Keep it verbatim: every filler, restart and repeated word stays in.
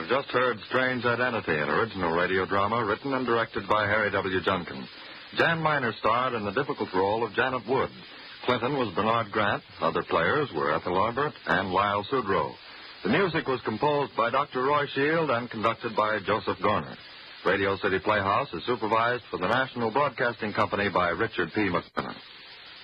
have just heard Strange Identity, an original radio drama written and directed by Harry W. Junkin. Jan Miner starred in the difficult role of Janet Wood. Clinton was Bernard Grant. Other players were Ethel Arbert and Lyle Sudrow. The music was composed by Doctor Roy Shield and conducted by Joseph Gorner. Radio City Playhouse is supervised for the National Broadcasting Company by Richard P. McKenna.